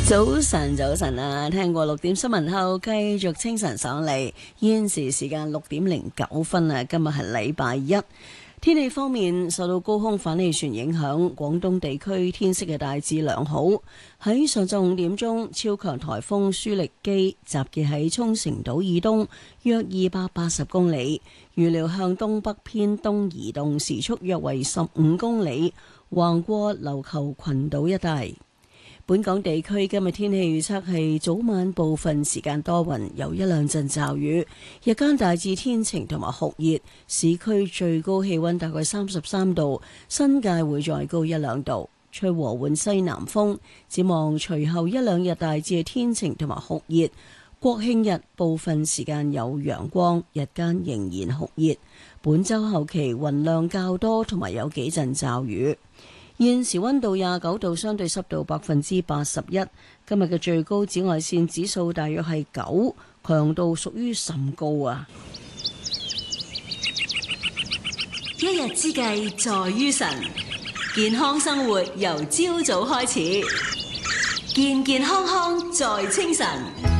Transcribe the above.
早晨啊！聽過6點新聞後，繼續清晨上嚟。現時時間6點09分啊！今日係禮拜一。天氣方面，受到高空反氣旋影響，廣東地區天色嘅大致良好。喺上晝5點鐘，超強颱風舒力基集結喺沖繩島以東約280公里，預料向東北偏東移動，時速約為15公里，橫過琉球群島一帶。本港地區今日天氣預測係早晚部分時間多雲，有一兩陣驟雨，日間大致天晴同埋酷熱，市區最高氣溫大概33度，新界會再高一兩度，吹和緩西南風。展望隨後一兩日大致天晴同埋酷熱，國慶日部分時間有陽光，日間仍然酷熱。本週後期雲量較多，同埋有幾陣驟雨。現時溫度29度，相對濕度81%。今日嘅最高紫外線指數大約係9，強度屬於甚高啊！ 一日之計在於晨，健康生活由朝早開始，健健康康在清晨。